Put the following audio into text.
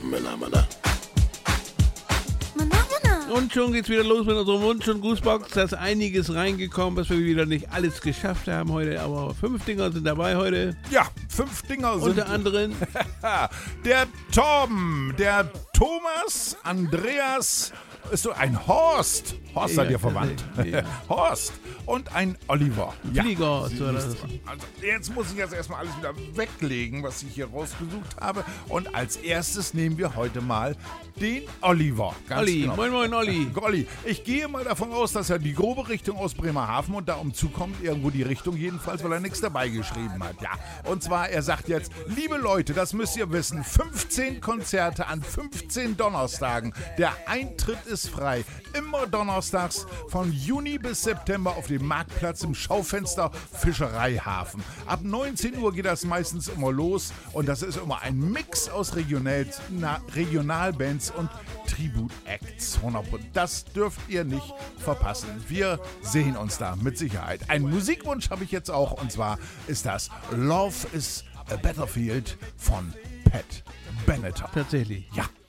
Und schon geht's wieder los mit unserem Wunsch- und Grußbox. Da ist einiges reingekommen, was wir wieder nicht alles geschafft haben heute. Aber 5 Dinger sind dabei heute. Ja, 5 Dinger sind... Unter anderem der Torben, der Thomas, Andreas, ist so ein Horst. Horst seid ihr verwandt. Ja. Horst und ein Oliver. Flieger. Ja. Also jetzt muss ich erstmal alles wieder weglegen, was ich hier rausgesucht habe. Und als erstes nehmen wir heute mal den Oliver. Ganz Olli, genau. moin moin Olli. Olli, ich gehe mal davon aus, dass er die grobe Richtung aus Bremerhaven und da umzukommt, irgendwo die Richtung jedenfalls, weil er nichts dabei geschrieben hat. Ja, und zwar, er sagt jetzt, liebe Leute, das müsst ihr wissen, 15 Konzerte an 15 Donnerstagen. Der Eintritt ist frei. Immer donnerstags von Juni bis September auf dem Marktplatz im Schaufenster Fischereihafen. Ab 19 Uhr geht das meistens immer los und das ist immer ein Mix aus Regionalbands und Tribute-Acts. 100%. Das dürft ihr nicht verpassen. Wir sehen uns da mit Sicherheit. Einen Musikwunsch habe ich jetzt auch und zwar ist das Love is a Battlefield von Pat Benatar. Tatsächlich. Ja.